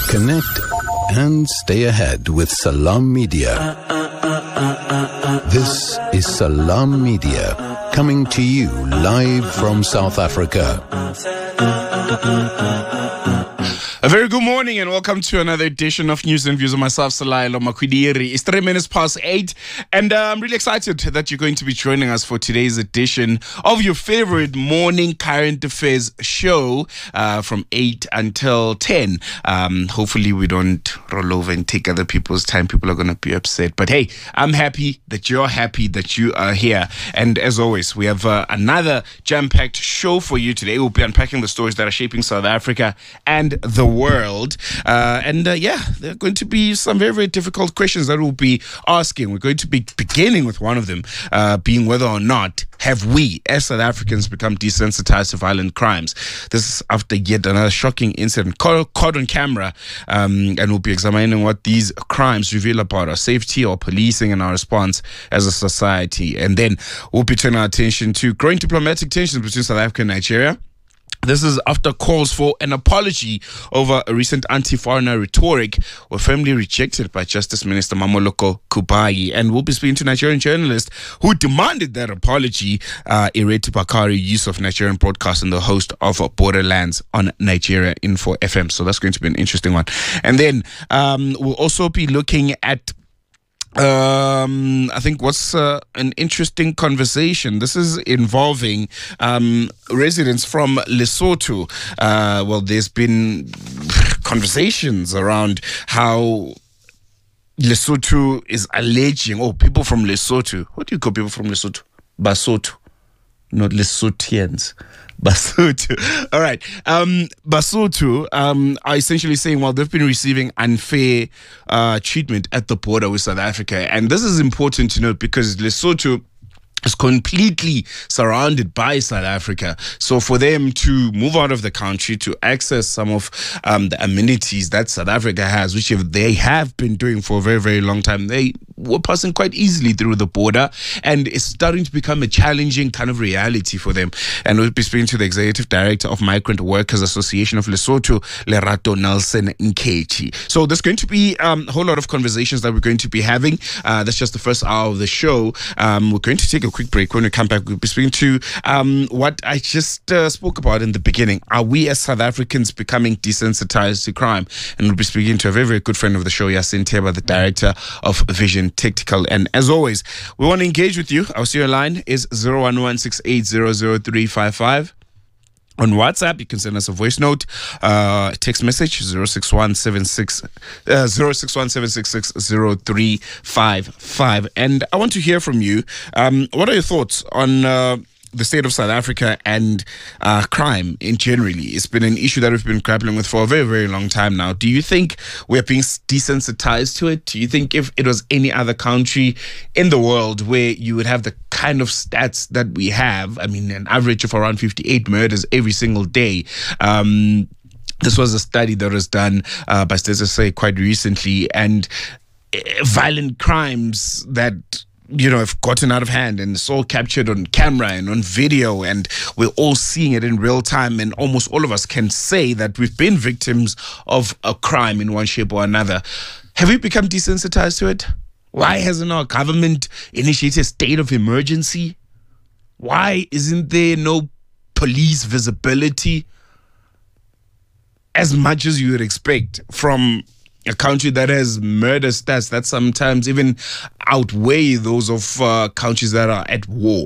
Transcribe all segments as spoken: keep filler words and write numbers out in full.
Connect and stay ahead with Salam Media. This is Salam Media, coming to you live from South Africa. A very good morning and welcome to another edition of News and Views of myself, Salailo Makwidiri. It's three minutes past eight, and uh, I'm really excited that you're going to be joining us for today's edition of your favorite morning current affairs show uh, from eight until ten. Um, hopefully we don't roll over and take other people's time. People are going to be upset. But hey, I'm happy that you're happy that you are here. And as always, we have uh, another jam-packed show for you today. We'll be unpacking the stories that are shaping South Africa and the world, uh, and uh, yeah, there are going to be some very, very difficult questions that we'll be asking. We're going to be beginning with one of them, uh, being whether or not have we, as South Africans, become desensitized to violent crimes. This is after yet another shocking incident caught, caught on camera, um, and we'll be examining what these crimes reveal about our safety, our policing, and our response as a society. And then we'll be turning our attention to growing diplomatic tensions between South Africa and Nigeria. This is after calls for an apology over a recent anti-foreigner rhetoric were firmly rejected by Justice Minister Mamoloko Kubayi. And we'll be speaking to Nigerian journalist who demanded that apology, uh, Ireti Bakari, use of Nigerian broadcast and the host of Borderlands on Nigeria Info F M. So that's going to be an interesting one. And then um, we'll also be looking at Um, I think what's uh, an interesting conversation. This is involving um, residents from Lesotho. Uh, well, there's been conversations around how Lesotho is alleging, oh, people from Lesotho. What do you call people from Lesotho? Basotho, not Lesothians. Basotho. All right. Um, Basotho um, are essentially saying, well, they've been receiving unfair uh, treatment at the border with South Africa. And this is important to note because Lesotho is completely surrounded by South Africa. So for them to move out of the country to access some of um, the amenities that South Africa has, which they have been doing for a very, very long time, they were passing quite easily through the border, and it's starting to become a challenging kind of reality for them. And we'll be speaking to the Executive Director of Migrant Workers Association of Lesotho, Lerato Nelson Nkechi. So there's going to be um, a whole lot of conversations that we're going to be having. Uh, that's just the first hour of the show. Um, we're going to take a quick break. When we come back, we'll be speaking to um, what I just uh, spoke about in the beginning. Are we as South Africans becoming desensitized to crime? And we'll be speaking to a very, very good friend of the show, Yasin Teba, the Director of Vision Tactical. And as always, we want to engage with you. Our serial line is zero one one six eight zero zero three five five. On WhatsApp, you can send us a voice note, uh, text message zero six one seven six zero six one seven six six zero three five five. And I want to hear from you. Um, what are your thoughts on uh, the state of South Africa and uh, crime in generally? It's been an issue that we've been grappling with for a very, very long time now. Do you think we're being desensitized to it? Do you think if it was any other country in the world where you would have the kind of stats that we have, I mean, an average of around fifty-eight murders every single day, um, this was a study that was done uh, by Stats S A quite recently, and uh, violent crimes that you know, have gotten out of hand, and it's all captured on camera and on video, and we're all seeing it in real time, and almost all of us can say that we've been victims of a crime in one shape or another. Have we become desensitized to it? Why hasn't our government initiated a state of emergency? Why isn't there no police visibility as much as you would expect from a country that has murder stats that sometimes even outweigh those of uh, countries that are at war?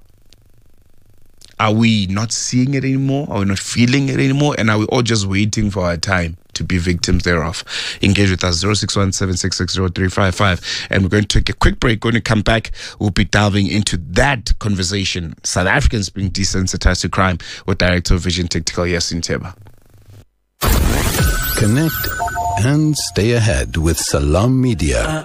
Are we not seeing it anymore? Are we not feeling it anymore? And are we all just waiting for our time to be victims thereof? Engage with us, zero six one seven six six zero three five five. And we're going to take a quick break. Going to come back, we'll be delving into that conversation. South Africans being desensitized to crime with Director of Vision Tactical, Yasin Teba. Connect and stay ahead with Salam Media.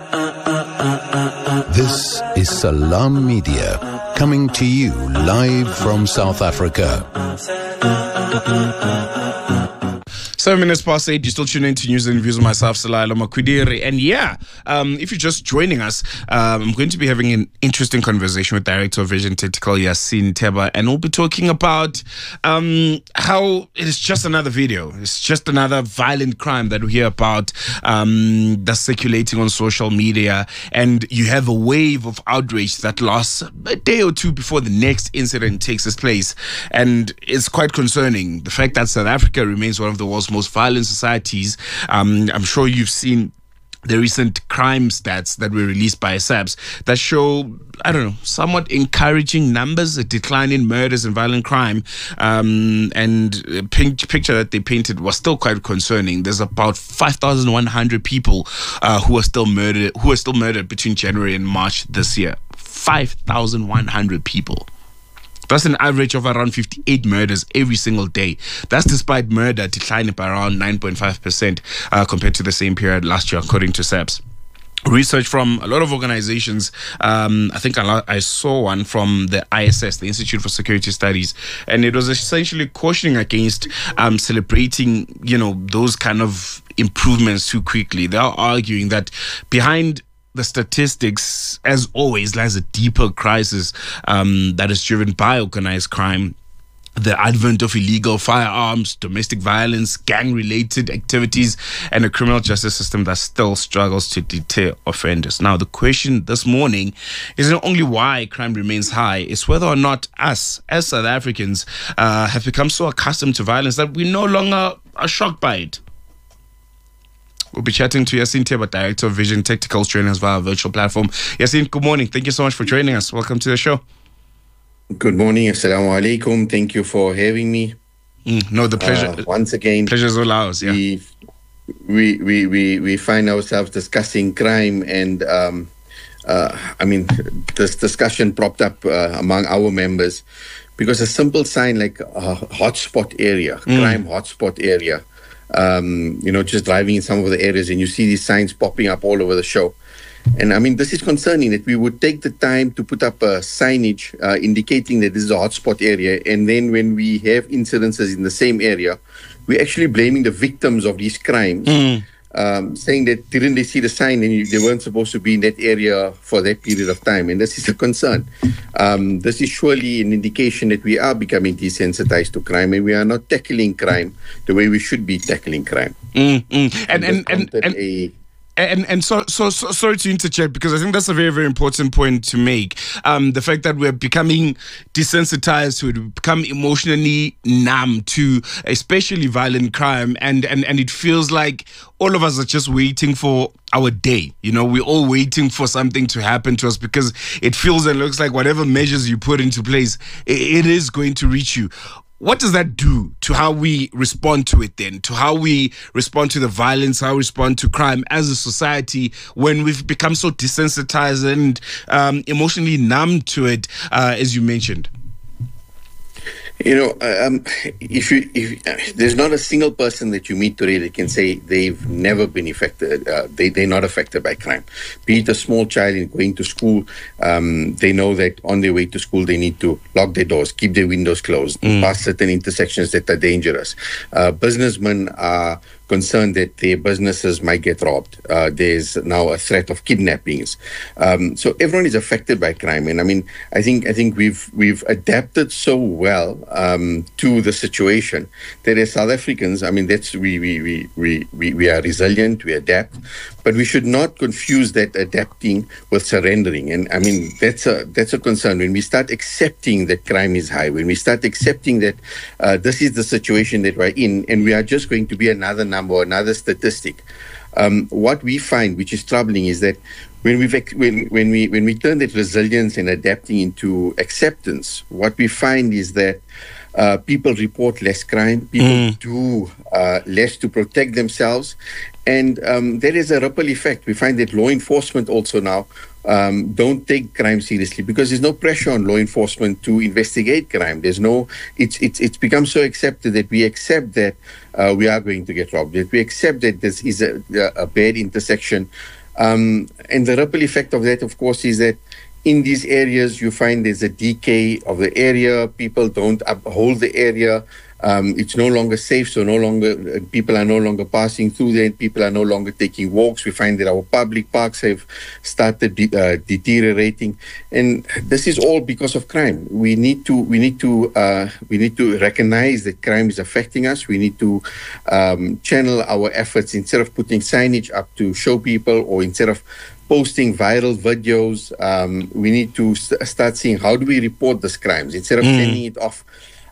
This is Salam Media, coming to you live from South Africa. Seven minutes past eight, you're still tuning into News and Views with myself, Salailo Makwidiri. And yeah, um, if you're just joining us, um, I'm going to be having an interesting conversation with Director of Vision Tactical Yasin Teba, and we'll be talking about um, how it is just another video. It's just another violent crime that we hear about um, that's circulating on social media. And you have a wave of outrage that lasts a day or two before the next incident takes its place. And it's quite concerning. The fact that South Africa remains one of the world's most violent societies. Um, I'm sure you've seen the recent crime stats that were released by SAPS that show, I don't know, somewhat encouraging numbers, a decline in murders and violent crime. Um, and the picture that they painted was still quite concerning. There's about five thousand one hundred people uh, who are still murdered, who are still murdered between January and March this year. five thousand one hundred people. That's an average of around fifty-eight murders every single day. That's despite murder declining by around nine point five percent uh, compared to the same period last year, according to SAPS. Research from a lot of organizations. Um, I think I, I saw one from the I S S, the Institute for Security Studies, and it was essentially cautioning against um, celebrating, you know, those kind of improvements too quickly. They are arguing that behind the statistics, as always, lies a deeper crisis um, that is driven by organized crime, the advent of illegal firearms, domestic violence, gang-related activities, and a criminal justice system that still struggles to deter offenders. Now, the question this morning is not only why crime remains high, it's whether or not us, as South Africans, uh, have become so accustomed to violence that we no longer are shocked by it. We'll be chatting to Yasin Teba, Director of Vision Tactical, joining us via our virtual platform. Yasin, good morning. Thank you so much for joining us. Welcome to the show. Good morning. Assalamu alaikum. Thank you for having me. Mm, no, the pleasure. Uh, once again, pleasure is all ours. Yeah. We, we, we, we, we find ourselves discussing crime, and um, uh, I mean, this discussion propped up uh, among our members because a simple sign like a hotspot area, mm. crime hotspot area, Um, you know, just driving in some of the areas and you see these signs popping up all over the show. And I mean, this is concerning that we would take the time to put up a signage uh, indicating that this is a hotspot area. And then when we have incidences in the same area, we're actually blaming the victims of these crimes, mm. um, saying that didn't they see the sign and you, they weren't supposed to be in that area for that period of time. And this is a concern. Um, this is surely an indication that we are becoming desensitized to crime and we are not tackling crime the way we should be tackling crime. Mm, mm. And, and, and, and, and, a, and, and so, so, so, sorry to interject, because I think that's a very, very important point to make. Um, the fact that we're becoming desensitized to it, we become emotionally numb to especially violent crime, and, and, and it feels like all of us are just waiting for our day. You know, we're all waiting for something to happen to us because it feels and looks like whatever measures you put into place, it, it is going to reach you. What does that do to how we respond to it then, to how we respond to the violence, how we respond to crime as a society when we've become so desensitized and um, emotionally numb to it, uh, as you mentioned? You know, um, if you if uh, there's not a single person that you meet today that can say they've never been affected, uh, they they're not affected by crime. Be it a small child going to school, um, they know that on their way to school they need to lock their doors, keep their windows closed, mm. pass certain intersections that are dangerous. Uh, businessmen are concerned that their businesses might get robbed. Uh, there's now a threat of kidnappings. Um, so everyone is affected by crime, and I mean, I think I think we've we've adapted so well um, to the situation that as South Africans, I mean, that's we we we we we, we are resilient, we adapt, but we should not confuse that adapting with surrendering. And I mean, that's a that's a concern when we start accepting that crime is high, when we start accepting that uh, this is the situation that we're in, and we are just going to be another number, another statistic. Um, what we find, which is troubling, is that when we when when we when we turn that resilience and adapting into acceptance, what we find is that uh, people report less crime, people mm. do uh, less to protect themselves, and um, there is a ripple effect. We find that law enforcement also now Um, don't take crime seriously because there's no pressure on law enforcement to investigate crime. There's no, it's it's it's become so accepted that we accept that uh, we are going to get robbed, that we accept that this is a, a bad intersection. Um, and the ripple effect of that, of course, is that in these areas you find there's a decay of the area, people don't uphold the area, Um, it's no longer safe, so no longer people are no longer passing through there. People are no longer taking walks. We find that our public parks have started de- uh, deteriorating, and this is all because of crime. We need to we need to uh, we need to recognize that crime is affecting us. We need to um, channel our efforts instead of putting signage up to show people, or instead of posting viral videos. Um, we need to st- start seeing how do we report these crimes instead of mm. sending it off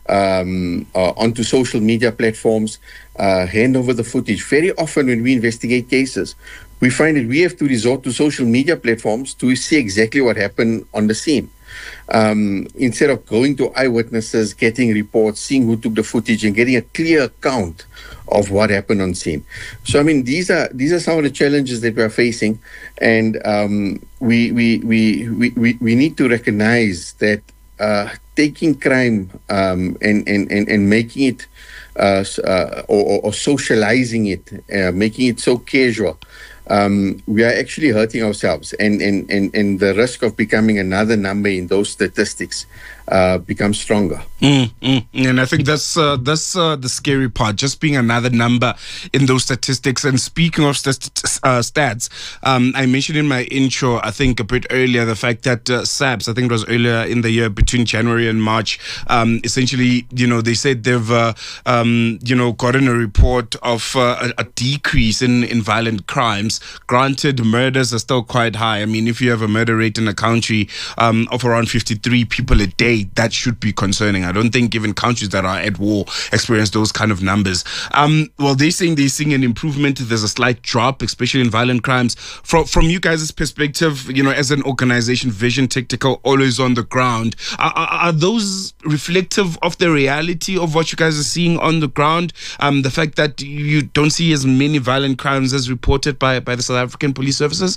um, uh, onto social media platforms. Uh, hand over the footage. Very often when we investigate cases, we find that we have to resort to social media platforms to see exactly what happened on the scene. Um, instead of going to eyewitnesses, getting reports, seeing who took the footage, and getting a clear account of what happened on scene. So, I mean, these are these are some of the challenges that we are facing, and um, we, we, we we we we need to recognize that uh, taking crime um, and, and and and making it uh, uh, or, or socializing it, uh, making it so casual. Um, we are actually hurting ourselves, and, and, and, and the risk of becoming another number in those statistics uh, becomes stronger. Mm, mm. And I think that's uh, that's uh, the scary part, just being another number in those statistics. And speaking of st- uh, stats, um, I mentioned in my intro, I think a bit earlier, the fact that uh, SAPS, I think it was earlier in the year, between January and March, um, essentially, you know, they said they've, uh, um, you know, gotten a report of uh, a, a decrease in, in violent crimes. Granted, murders are still quite high. I mean, if you have a murder rate in a country um, of around fifty-three people a day, that should be concerning. I don't think even countries that are at war experience those kind of numbers. Um, well, they're saying they're seeing an improvement. There's a slight drop, especially in violent crimes. From from you guys' perspective, you know, as an organization, Vision Tactical, always on the ground, are, are, are those reflective of the reality of what you guys are seeing on the ground? Um, the fact that you don't see as many violent crimes as reported by by the South African police services?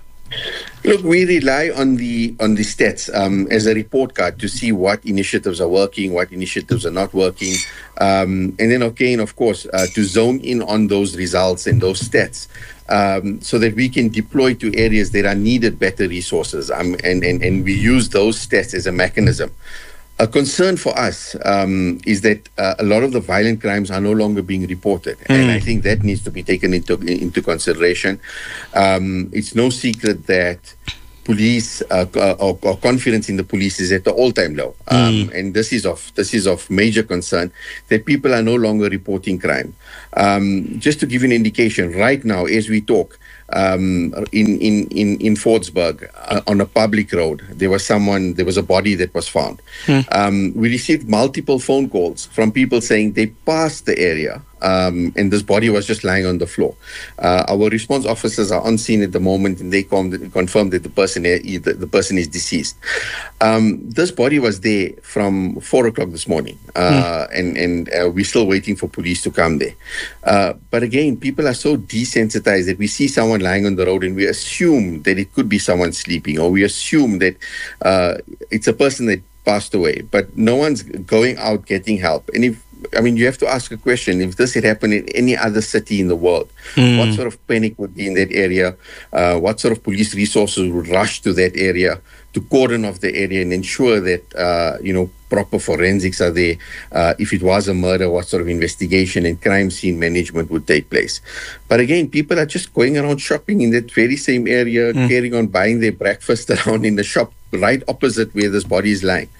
Look, we rely on the on the stats um, as a report card to see what initiatives are working, what initiatives are not working, um, and then again, of course, uh, to zone in on those results and those stats, um, so that we can deploy to areas that are needed better resources, um, and, and and we use those stats as a mechanism. A concern for us um, is that uh, a lot of the violent crimes are no longer being reported, mm. and I think that needs to be taken into into consideration. Um, it's no secret that police uh, or, or confidence in the police is at the all-time low, um, mm. and this is of this is of major concern. That people are no longer reporting crime. Um, just to give you an indication, right now as we talk. Um, in, in, in, in Fordsburg, uh, on a public road, there was someone, there was a body that was found. Hmm. Um, we received multiple phone calls from people saying they passed the area um, and this body was just lying on the floor. Uh, our response officers are on scene at the moment, and they com- confirm that the person, the, the person is deceased. Um, this body was there from four o'clock this morning, uh, hmm. and, and uh, we're still waiting for police to come there. Uh, but again, people are so desensitized that we see someone lying on the road and we assume that it could be someone sleeping, or we assume that uh, it's a person that passed away, but no one's going out getting help. And if, I mean, you have to ask a question, if this had happened in any other city in the world, mm. what sort of panic would be in that area? Uh, what sort of police resources would rush to that area to cordon off the area and ensure that, uh, you know, proper forensics are there? Uh, if it was a murder, what sort of investigation and crime scene management would take place? But again, people are just going around shopping in that very same area, mm. carrying on buying their breakfast around in the shop right opposite where this body is lying.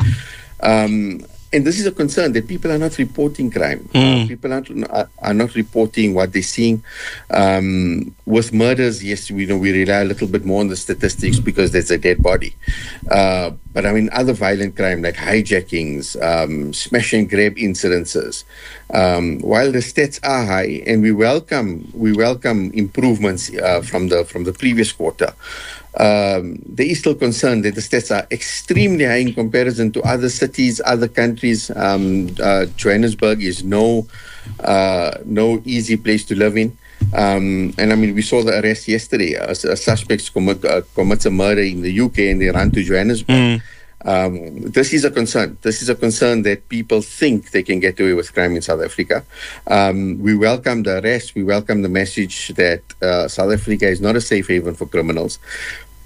Um, And this is a concern that people are not reporting crime. Mm. Uh, people are, are not reporting what they're seeing. Um, with murders, yes, we know we rely a little bit more on the statistics because there's a dead body. Uh, but I mean, other violent crime like hijackings, um, smash and grab incidences. Um, while the stats are high, and we welcome we welcome improvements uh, from the from the previous quarter. Um, there is still concern that the stats are extremely high in comparison to other cities, other countries. Um, uh, Johannesburg is no uh, no easy place to live in. Um, and I mean, we saw the arrest yesterday. A, a suspect commit, uh, commits a murder in the U K and they run to Johannesburg. Mm. Um, this is a concern. This is a concern that people think they can get away with crime in South Africa. Um, we welcome the arrest. We welcome the message that uh, South Africa is not a safe haven for criminals.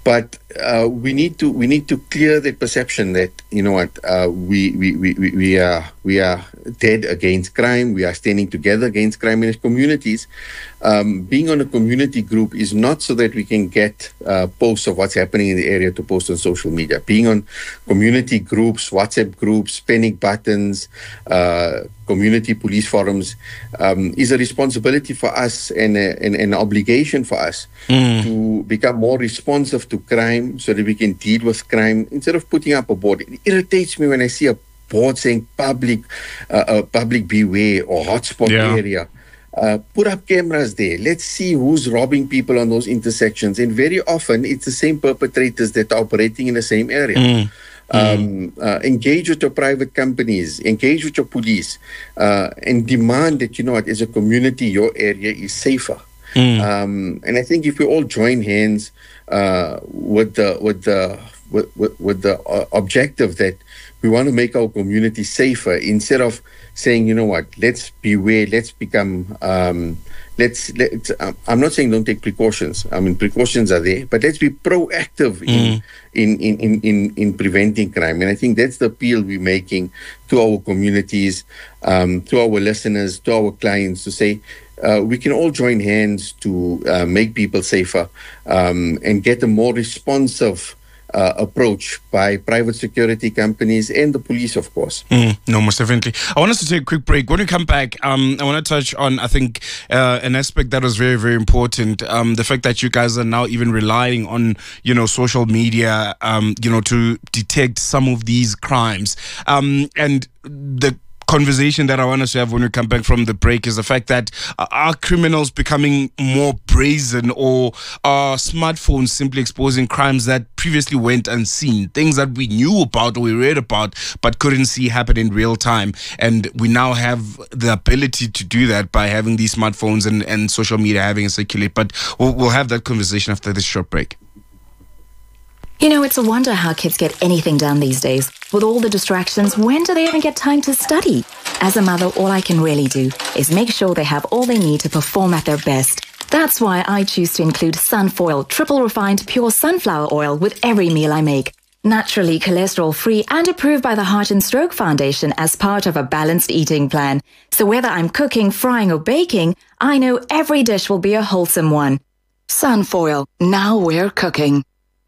But uh, we need to we need to clear the perception that, you know what, uh, we, we, we, we are we are dead against crime. We are standing together against crime in communities. Um, being on a community group is not so that we can get uh, posts of what's happening in the area to post on social media. Being on community groups, WhatsApp groups, panic buttons, uh, community police forums um, is a responsibility for us and, a, and an obligation for us mm. to become more responsive to crime so that we can deal with crime instead of putting up a board. It irritates me when I see a board saying public, uh, uh, public beware or hotspot yeah. area. Uh, put up cameras there. Let's see who's robbing people on those intersections. And very often, it's the same perpetrators that are operating in the same area. Mm. Um, uh, engage with your private companies, engage with your police, uh, and demand that, you know what, as a community, your area is safer. Mm. Um, and I think if we all join hands uh, with the with the with, with, with the uh, objective that we want to make our community safer, instead of saying, you know what, let's beware, let's become, um, let's, let's um, I'm not saying don't take precautions. I mean, precautions are there, but let's be proactive mm. in, in, in, in, in, in preventing crime. And I think that's the appeal we're making to our communities, um, to our listeners, to our clients, to say, uh, we can all join hands to uh, make people safer um, and get a more responsive Uh, approach by private security companies and the police, of course. Mm, no, most definitely. I want us to take a quick break. When we come back, um, I want to touch on, I think, uh, an aspect that was very, very important. Um, the fact that you guys are now even relying on, you know, social media, um, you know, to detect some of these crimes. Um, and the conversation that I want us to have when we come back from the break is the fact that uh, are criminals becoming more brazen, or are smartphones simply exposing crimes that previously went unseen, things that we knew about or we read about but couldn't see happen in real time, and we now have the ability to do that by having these smartphones and, and social media having a circulate. But we'll, we'll have that conversation after this short break. You know, it's a wonder how kids get anything done these days. With all the distractions, when do they even get time to study? As a mother, all I can really do is make sure they have all they need to perform at their best. That's why I choose to include Sunfoil triple refined pure sunflower oil with every meal I make. Naturally cholesterol-free and approved by the Heart and Stroke Foundation as part of a balanced eating plan. So whether I'm cooking, frying or baking, I know every dish will be a wholesome one. Sunfoil, now we're cooking.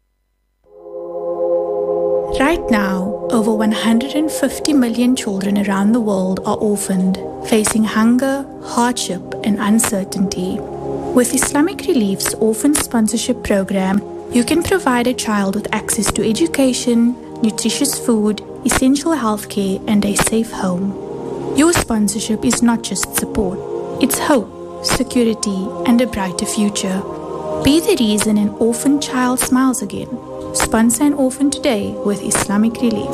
Right now, over one hundred fifty million children around the world are orphaned, facing hunger, hardship, and uncertainty. With Islamic Relief's Orphan Sponsorship Program, you can provide a child with access to education, nutritious food, essential healthcare, and a safe home. Your sponsorship is not just support, it's hope, security, and a brighter future. Be the reason an orphan child smiles again. Sponsor an orphan today with Islamic Relief.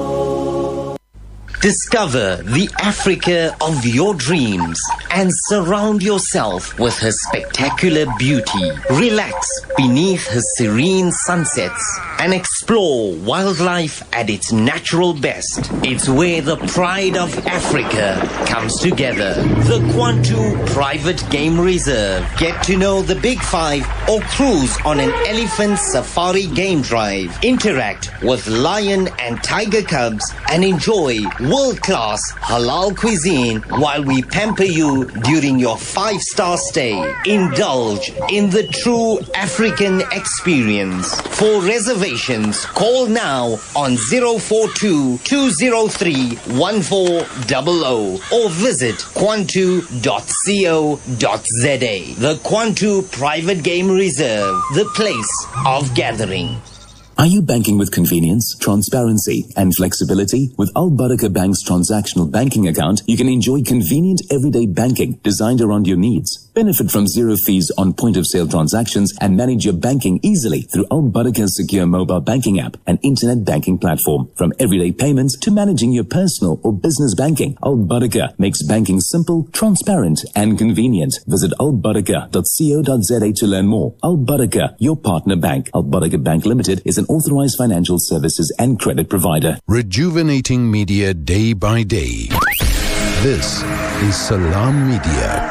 Discover the Africa of your dreams and surround yourself with her spectacular beauty. Relax beneath her serene sunsets and explore wildlife at its natural best. It's where the pride of Africa comes together. The Kwantu Private Game Reserve. Get to know the Big Five or cruise on an elephant safari game drive. Interact with lion and tiger cubs and enjoy world-class halal cuisine while we pamper you during your five-star stay. Indulge in the true African experience. For reservations, call now on zero four two, two zero three, one four zero zero or visit kwantu dot co dot za. The Kwantu Private Game Reserve, the place of gathering. Are you banking with convenience, transparency, and flexibility? With Al Barakah Bank's transactional banking account, you can enjoy convenient everyday banking designed around your needs. Benefit from zero fees on point-of-sale transactions and manage your banking easily through Al Barakah's secure mobile banking app and internet banking platform. From everyday payments to managing your personal or business banking, Al Barakah makes banking simple, transparent, and convenient. Visit al barakah dot co dot za to learn more. Al Barakah, your partner bank. Al Barakah Bank Limited is an authorized financial services and credit provider. Rejuvenating media day by day. This is Salam Media.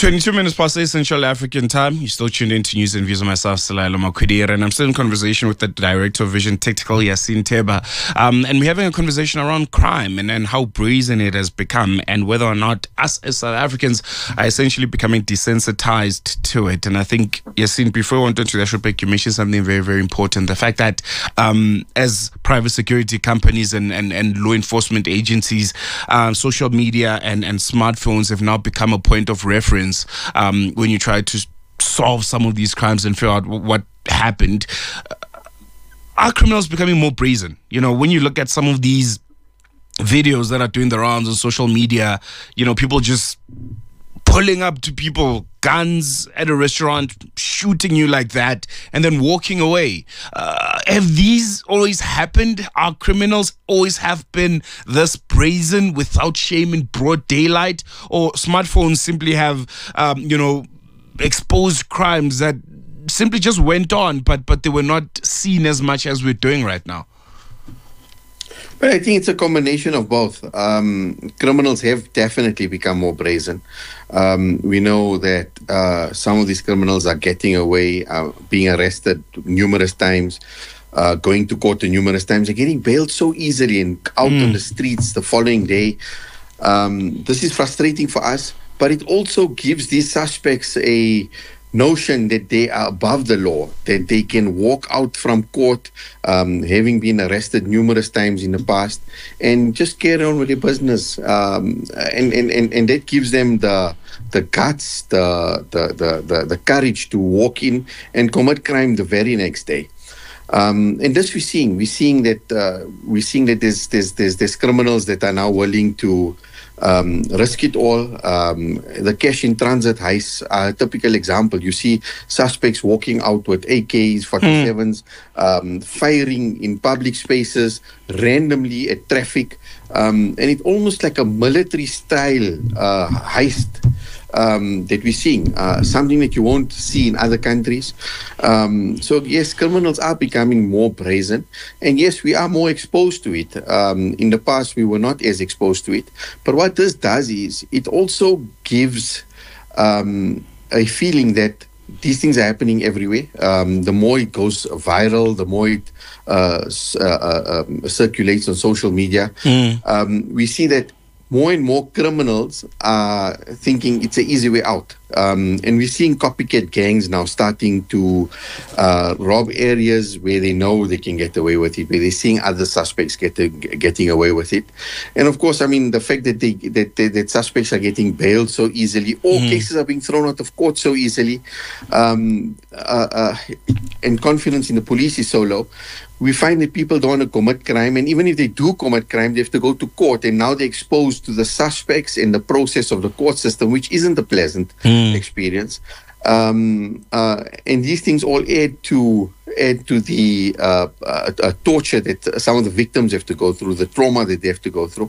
twenty-two minutes past eight Central African time. You're still tuned in to News and Views of myself, Salailo Makwidira, and I'm still in conversation with the Director of Vision Tactical, Yasin Teba. Um, and we're having a conversation around crime and, and how brazen it has become, and whether or not us as South Africans are essentially becoming desensitized to it. And I think, Yasin, before we went into the topic, you mentioned something very, very important. The fact that um, as private security companies and, and, and law enforcement agencies, uh, social media and, and smartphones have now become a point of reference Um, when you try to solve some of these crimes and figure out w- what happened. Uh, are criminals becoming more brazen? You know, when you look at some of these videos that are doing the rounds on social media, you know, people just pulling up to people, guns at a restaurant, shooting you like that, and then walking away. Uh, have these always happened? Are criminals always have been this brazen without shame in broad daylight? Or smartphones simply have, um, you know, exposed crimes that simply just went on, but, but they were not seen as much as we're doing right now? But I think it's a combination of both. Um, criminals have definitely become more brazen. Um, we know that uh, some of these criminals are getting away, uh, being arrested numerous times, uh, going to court numerous times, and getting bailed so easily and out mm. on the streets the following day. Um, this is frustrating for us, but it also gives these suspects a notion that they are above the law, that they can walk out from court, um, having been arrested numerous times in the past, and just carry on with their business. Um, and, and, and, and that gives them the the guts, the, the, the, the, the courage to walk in and commit crime the very next day. Um, and this we're seeing. We're seeing that uh, we're seeing that there's, there's, there's, there's criminals that are now willing to Um, risk it all. Um, the cash in transit heist, a typical example. You see suspects walking out with A Ks, forty-sevens, mm. um, firing in public spaces, randomly at traffic, um, and it's almost like a military style uh, heist um, that we're seeing, uh, something that you won't see in other countries. Um, so yes, criminals are becoming more brazen, and yes, we are more exposed to it. Um, in the past, we were not as exposed to it. But what this does is it also gives um, a feeling that these things are happening everywhere. Um, the more it goes viral, the more it uh, uh, uh, um, circulates on social media. Mm. Um, we see that more and more criminals are thinking it's an easy way out. Um, and we're seeing copycat gangs now starting to uh, rob areas where they know they can get away with it, where they're seeing other suspects get to, getting away with it. And of course, I mean, the fact that they, that, that, that suspects are getting bailed so easily, all mm. cases are being thrown out of court so easily, um, uh, uh, and confidence in the police is so low. We find that people don't want to commit crime, and even if they do commit crime, they have to go to court, and now they're exposed to the suspects and the process of the court system, which isn't a pleasant mm. experience. Um, uh, and these things all add to add to the uh, uh, uh, torture that some of the victims have to go through, the trauma that they have to go through.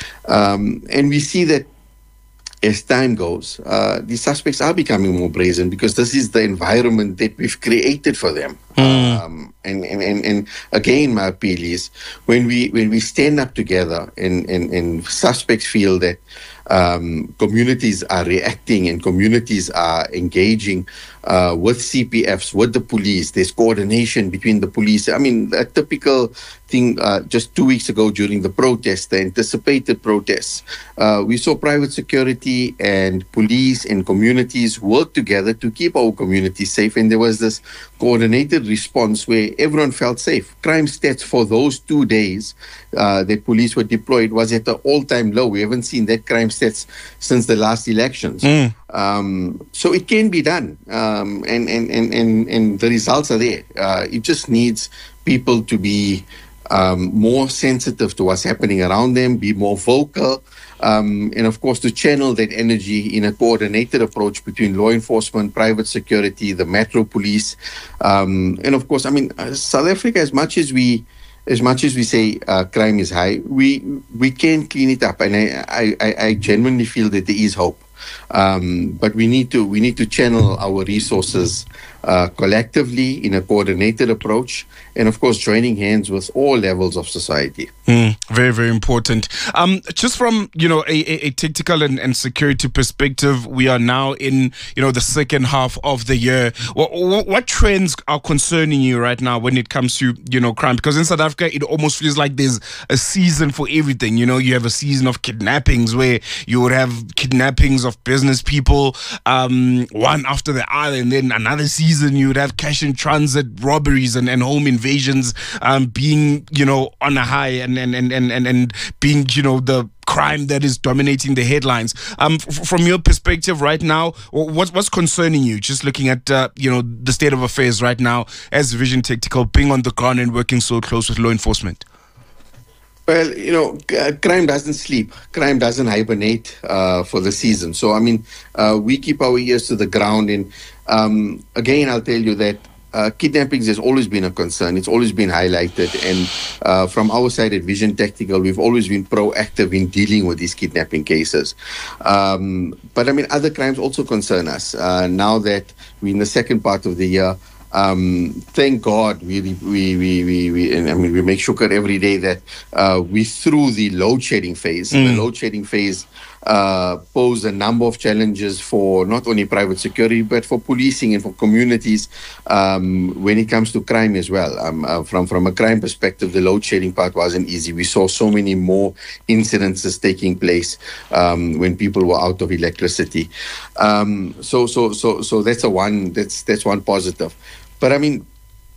Um, and we see that as time goes, uh, the suspects are becoming more brazen because this is the environment that we've created for them. Mm. Um, and, and, and, and again, my appeal is when we when we stand up together and, and, and suspects feel that um, communities are reacting and communities are engaging uh, with C P Fs, with the police, there's coordination between the police. I mean, a typical thing uh, just two weeks ago during the protest, the anticipated protests, uh, we saw private security and police and communities work together to keep our communities safe. And there was this coordinated response where everyone felt safe. Crime stats for those two days uh, that police were deployed was at an all-time low. We haven't seen that crime stats since the last elections. Mm. Um, so it can be done, um, and, and, and, and, and the results are there. Uh, it just needs people to be um, more sensitive to what's happening around them, be more vocal, um, and of course to channel that energy in a coordinated approach between law enforcement, private security, the Metro Police, um, and of course, I mean, uh, South Africa, as much as we As much as we say uh, crime is high, we we can clean it up, and I, I, I genuinely feel that there is hope. Um, but we need to we need to channel our resources uh, collectively in a coordinated approach, and of course joining hands with all levels of society. Mm, very, very important. Um, just from, you know, a, a, a tactical and, and security perspective, we are now in, you know, the second half of the year. What, what, what trends are concerning you right now when it comes to, you know, crime? Because in South Africa, it almost feels like there's a season for everything. You know, you have a season of kidnappings where you would have kidnappings of business people, um, one after the other, and then another season you would have cash in transit robberies and, and home invasions um, being, you know, on a high, and and, and, and, and being, you know, the crime that is dominating the headlines. Um, f- from your perspective right now, what's what's concerning you? Just looking at uh, you know, the state of affairs right now as Vision Tactical, being on the ground and working so close with law enforcement. Well, you know, c- crime doesn't sleep. Crime doesn't hibernate uh, for the season. So, I mean, uh, we keep our ears to the ground. And um, again, I'll tell you that Uh, kidnappings has always been a concern. It's always been highlighted. And uh, from our side at Vision Tactical, we've always been proactive in dealing with these kidnapping cases. Um, but I mean, other crimes also concern us. Uh, now that we're in the second part of the year, um, thank God we, we, we, we, we and I mean, we make shukr every day that uh, we through the load shedding phase. Mm. The load shedding phase Uh, pose a number of challenges for not only private security but for policing and for communities um, when it comes to crime as well. Um, uh, from from a crime perspective, the load shedding part wasn't easy. We saw so many more incidences taking place um, when people were out of electricity. Um, so so so so that's a one that's that's one positive. But I mean,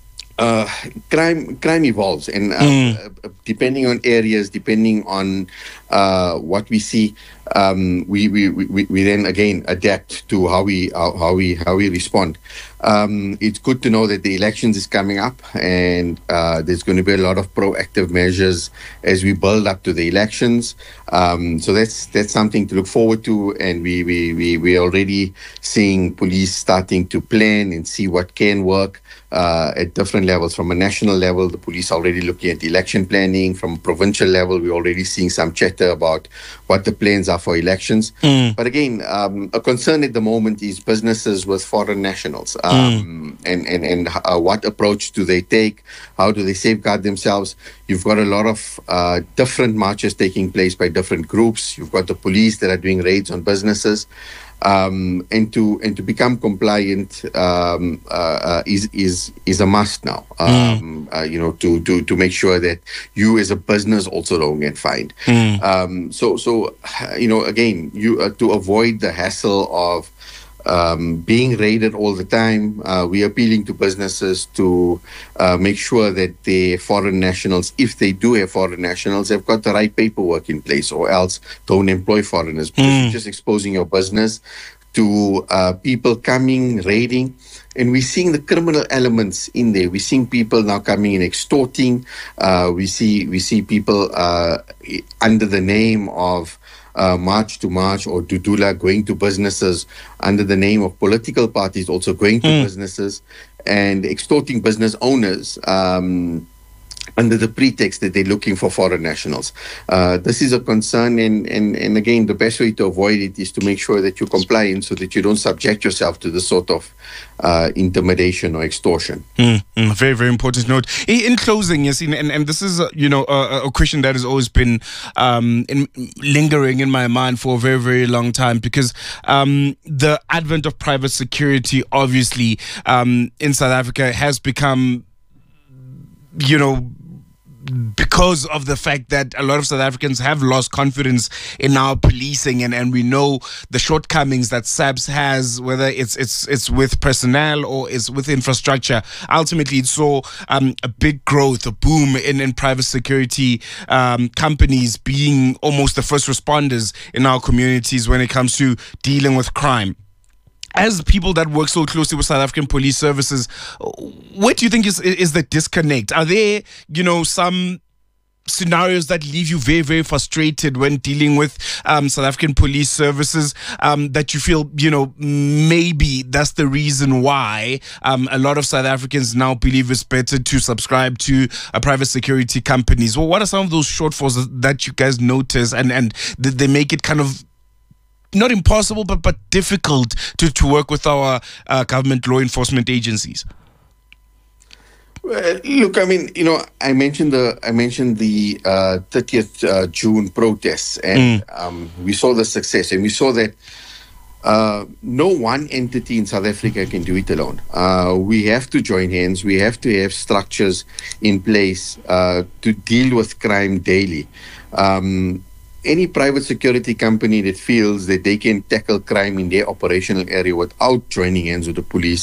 Uh, crime crime evolves, and uh, mm. uh, depending on areas, depending on uh, what we see, um, we, we, we, we then again adapt to how we how, how we how we respond. Um, it's good to know that the elections is coming up, and uh, there's going to be a lot of proactive measures as we build up to the elections. Um, so that's that's something to look forward to, and we we we we already seeing police starting to plan and see what can work uh, at different levels. From a national level, the police already looking at election planning. From a provincial level, we're already seeing some chatter about what the plans are for elections. Mm. But again, um, a concern at the moment is businesses with foreign nationals. Um, mm. And, and, and uh, what approach do they take? How do they safeguard themselves? You've got a lot of uh, different marches taking place by different groups. You've got the police that are doing raids on businesses. Um, and to and to become compliant um, uh, uh, is is is a must now. Um, mm. uh, you know, to, to to make sure that you as a business also don't get fined. Mm. Um, so so you know, again, you uh, to avoid the hassle of um, being raided all the time. Uh, we're appealing to businesses to uh, make sure that their foreign nationals, if they do have foreign nationals, have got the right paperwork in place, or else don't employ foreigners. Because mm. you're just exposing your business to uh, people coming, raiding. And we're seeing the criminal elements in there. We're seeing people now coming and extorting. Uh, we see we see people uh, under the name of Uh, March to March or Dudula going to businesses under the name of political parties, also going to mm. businesses and extorting business owners um, under the pretext that they're looking for foreign nationals. Uh, this is a concern, and, and, and again, the best way to avoid it is to make sure that you comply, and so that you don't subject yourself to this sort of uh, intimidation or extortion. Mm, mm, very, very important note. In, in closing, yes, and, and this is, uh, you know, a, a question that has always been um, in, lingering in my mind for a very, very long time, because um, the advent of private security, obviously, um, in South Africa has become, you know, because of the fact that a lot of South Africans have lost confidence in our policing, and, and we know the shortcomings that SAPS has, whether it's it's it's with personnel or it's with infrastructure. Ultimately, it saw um, a big growth, a boom in, in private security um, companies being almost the first responders in our communities when it comes to dealing with crime. As people that work so closely with South African police services, what do you think is is the disconnect? Are there, you know, some scenarios that leave you very, very frustrated when dealing with um, South African police services, um, that you feel, you know, maybe that's the reason why um, a lot of South Africans now believe it's better to subscribe to a private security companies? Well, what are some of those shortfalls that you guys notice, and, and they make it kind of not impossible, but but difficult to, to work with our uh, government law enforcement agencies? Well, look, I mean, you know, I mentioned the I mentioned the uh, thirtieth uh, June protests, and mm. um, we saw the success, and we saw that uh, no one entity in South Africa can do it alone. Uh, we have to join hands. We have to have structures in place uh, to deal with crime daily. Um, Any private security company that feels that they can tackle crime in their operational area without joining hands with the police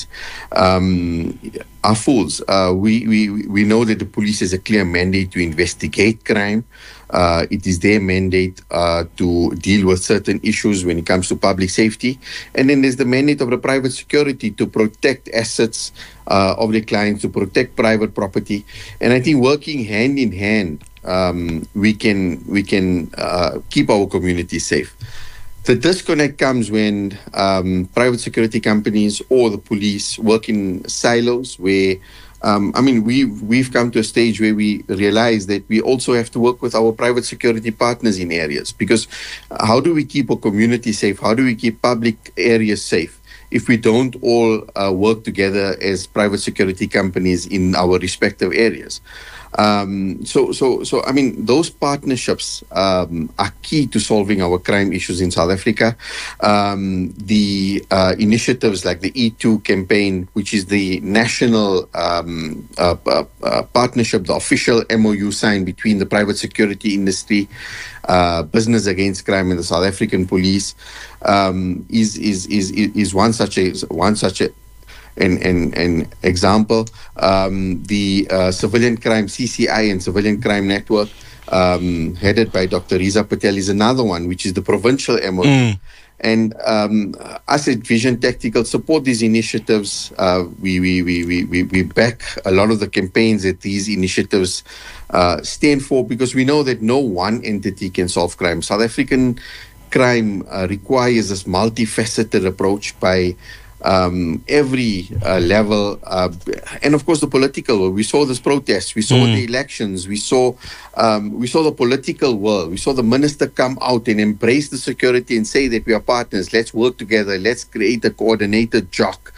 um, are fools. Uh, we, we, we know that the police has a clear mandate to investigate crime. Uh, it is their mandate uh, to deal with certain issues when it comes to public safety. And then there's the mandate of the private security to protect assets uh, of the clients, to protect private property. And I think working hand in hand, Um, we can we can uh, keep our community safe. The disconnect comes when um, private security companies or the police work in silos where, um, I mean, we, we've come to a stage where we realize that we also have to work with our private security partners in areas, because how do we keep a community safe? How do we keep public areas safe if we don't all uh, work together as private security companies in our respective areas? Um, so, so, so, I mean, those partnerships um, are key to solving our crime issues in South Africa. Um, the uh, initiatives like the E two campaign, which is the national um, uh, uh, uh, partnership, the official M O U signed between the private security industry, uh, Business Against Crime, and the South African Police, um, is, is is is one such a one such a An, an, an example. Um, the uh, Civilian Crime C C I and Civilian Crime Network, um, headed by Doctor Riza Patel, is another one, which is the provincial M O U. Mm. And um, us at Vision Tactical support these initiatives. Uh, we, we, we, we, we back a lot of the campaigns that these initiatives uh, stand for, because we know that no one entity can solve crime. South African crime uh, requires this multifaceted approach by Um, every uh, level, uh, and of course the political. We saw this protest, we saw mm. the elections, we saw um, we saw the political world. We saw the minister come out and embrace the security and say that we are partners. Let's work together. Let's create a coordinated J O C.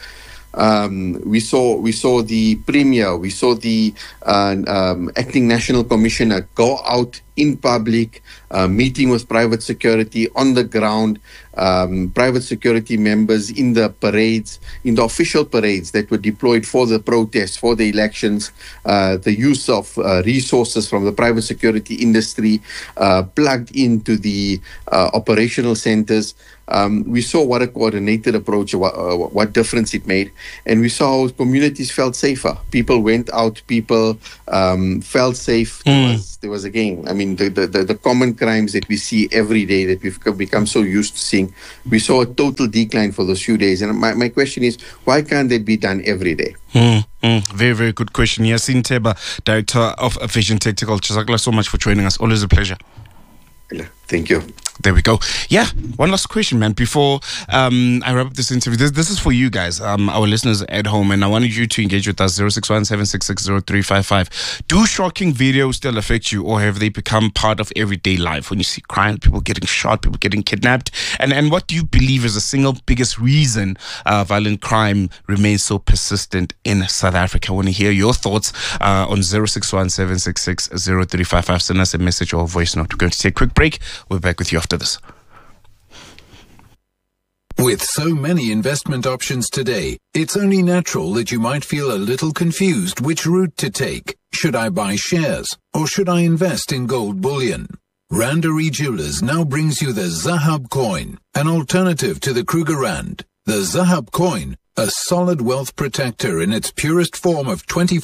Um, we saw we saw the premier, we saw the uh, um, acting national commissioner go out in public, uh, meeting with private security on the ground, um, private security members in the parades, in the official parades that were deployed for the protests, for the elections, uh, the use of uh, resources from the private security industry uh, plugged into the uh, operational centers. Um, we saw what a coordinated approach, what, uh, what difference it made. And we saw how communities felt safer. People went out, people um, felt safe. Mm. There was, there was, again, I mean, the, the, the common crimes that we see every day that we've become so used to seeing, we saw a total decline for those few days. And my, my question is, why can't that be done every day? Mm, mm, very, very good question. Yasin Teba, Director of Vision Tactical. Jazakallah so much for joining us. Always a pleasure. Thank you. There we go. Yeah, one last question, man, before um, I wrap up this interview. This, this is for you guys, um, our listeners at home, and I wanted you to engage with us, zero six one, seven six six, zero three five five. Do shocking videos still affect you, or have they become part of everyday life? When you see crime, people getting shot, people getting kidnapped, and, and what do you believe is the single biggest reason uh, violent crime remains so persistent in South Africa? I want to hear your thoughts uh, on zero six one, seven six six, zero three five five. Send us a message or a voice note. We're going to take a quick break. We're back with you after this. With so many investment options today, it's only natural that you might feel a little confused which route to take. Should I buy shares or should I invest in gold bullion? Randery Jewelers now brings you the Zahab coin, an alternative to the Kruger Rand. The Zahab coin, a solid wealth protector in its purest form of twenty-five